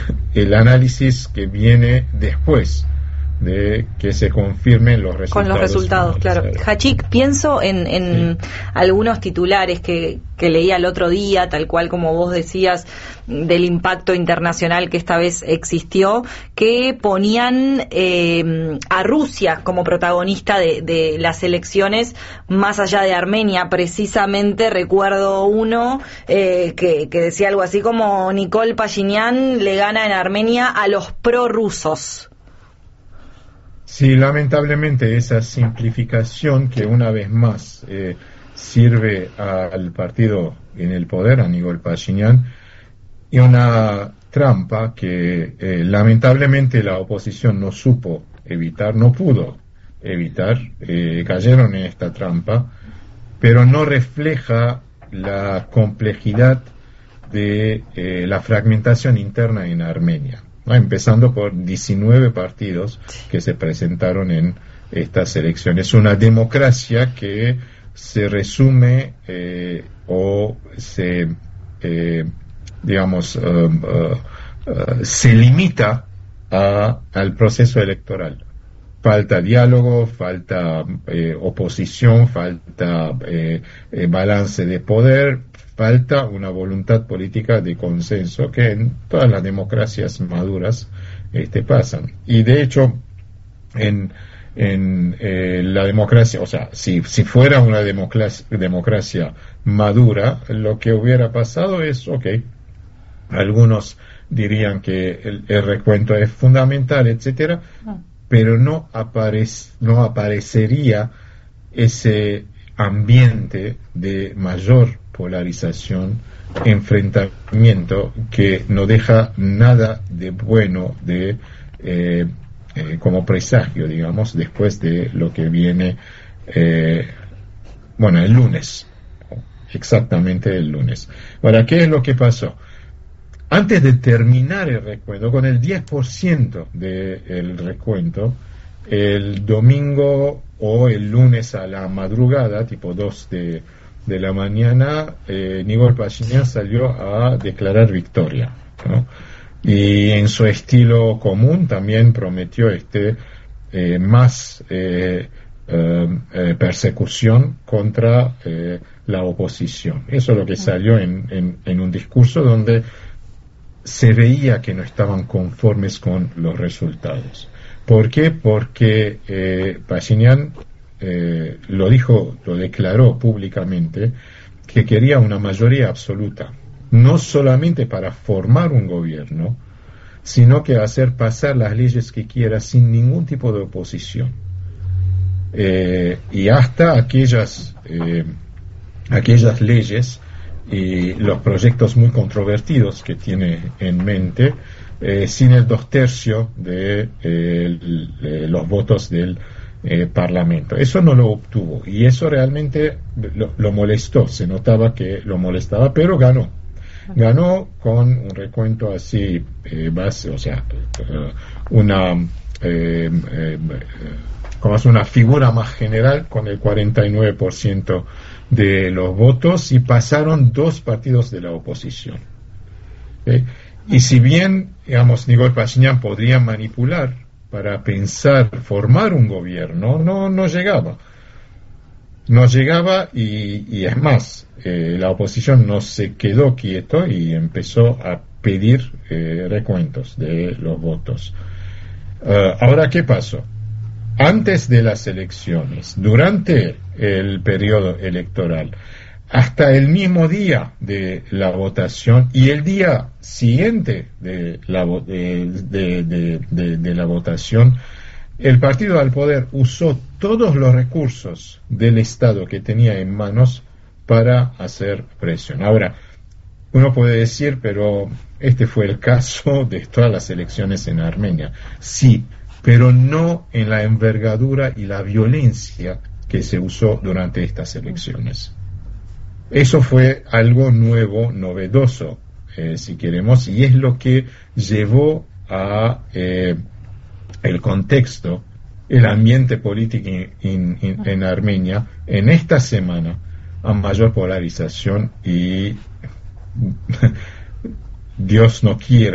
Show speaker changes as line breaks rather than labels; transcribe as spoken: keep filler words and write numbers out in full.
el análisis que viene después de que se confirmen los resultados.
Con los resultados, claro. Hachik, pienso en, en sí. algunos titulares que, que leía el otro día, tal cual como vos decías, del impacto internacional que esta vez existió, que ponían eh, a Rusia como protagonista de, de las elecciones más allá de Armenia. Precisamente recuerdo uno eh, que, que decía algo así como Nikol Pashinyan le gana en Armenia a los prorrusos.
Sí, lamentablemente esa simplificación que una vez más eh, sirve al partido en el poder, a Nikol Pashinyan, y una trampa que eh, lamentablemente la oposición no supo evitar, no pudo evitar, eh, cayeron en esta trampa, pero no refleja la complejidad de eh, la fragmentación interna en Armenia. ¿No? Empezando por diecinueve partidos que se presentaron en estas elecciones. Una democracia que se resume eh, o se, eh, digamos, uh, uh, uh, se limita a, al proceso electoral. Falta diálogo, falta eh, oposición, falta eh, eh, balance de poder, falta una voluntad política de consenso que en todas las democracias maduras este, pasan. Y de hecho, en, en eh, la democracia, o sea, si, si fuera una democracia, democracia madura, lo que hubiera pasado es, ok, algunos dirían que el, el recuento es fundamental, etcétera, pero no, aparec- no aparecería ese ambiente de mayor polarización, enfrentamiento que no deja nada de bueno de eh, eh, como presagio, digamos, después de lo que viene, eh, bueno, el lunes, exactamente el lunes. Ahora, ¿qué es lo que pasó? Antes de terminar el recuento, con el diez por ciento del recuento, el domingo o el lunes a la madrugada, tipo dos de, de la mañana, eh, Nikol Pashinyan salió a declarar victoria, ¿no? Y en su estilo común también prometió este eh, más eh, eh, eh, persecución contra eh, la oposición. Eso es lo que salió en, en, en un discurso donde se veía que no estaban conformes con los resultados. ¿Por qué? Porque eh, Pashinyan eh, lo dijo, lo declaró públicamente, que quería una mayoría absoluta, no solamente para formar un gobierno, sino que hacer pasar las leyes que quiera sin ningún tipo de oposición. Eh, y hasta aquellas, eh, aquellas leyes y los proyectos muy controvertidos que tiene en mente, eh, sin el dos tercios de eh, el, eh, los votos del eh, Parlamento. Eso no lo obtuvo y eso realmente lo, lo molestó, se notaba que lo molestaba, pero ganó. Ganó con un recuento así, eh, base, o sea, eh, una, eh, eh, como es una figura más general, con el cuarenta y nueve por ciento de los votos, y pasaron dos partidos de la oposición. ¿Eh? Y si bien, digamos, Nikol Pashinyan podría manipular para pensar formar un gobierno, no, no llegaba. No llegaba y, y es más, eh, la oposición no se quedó quieto y empezó a pedir eh, recuentos de los votos. Uh, ahora, ¿qué pasó? Antes de las elecciones, durante el periodo electoral, hasta el mismo día de la votación y el día siguiente de la, de, de, de, de, de la votación, el partido al poder usó todos los recursos del Estado que tenía en manos para hacer presión. Ahora, uno puede decir, pero este fue el caso de todas las elecciones en Armenia. Sí, pero no en la envergadura y la violencia que se usó durante estas elecciones. Eso fue algo nuevo, novedoso, eh, si queremos, y es lo que llevó a eh, el contexto, el ambiente político en, en, en Armenia en esta semana a mayor polarización y Dios no quiera